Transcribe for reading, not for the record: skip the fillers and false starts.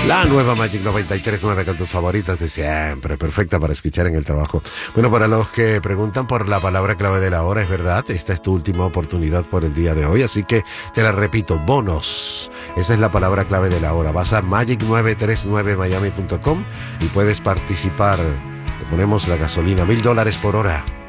La nueva Magic 93.9 con tus favoritas de siempre, perfecta para escuchar en el trabajo. Bueno, para los que preguntan por la palabra clave de la hora, es verdad, esta es tu última oportunidad por el día de hoy, así que te la repito, bonos. Esa es la palabra clave de la hora. Vas a magic939miami.com y puedes participar. Te ponemos la gasolina, $1,000 por hora.